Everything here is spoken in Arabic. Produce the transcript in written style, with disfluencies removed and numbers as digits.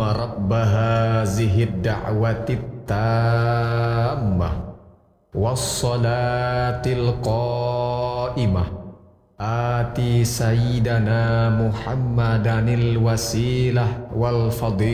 رب هذه الدعوة التامة والصلاة القائمة آت سيدنا محمدا الوسيلة والفضيلة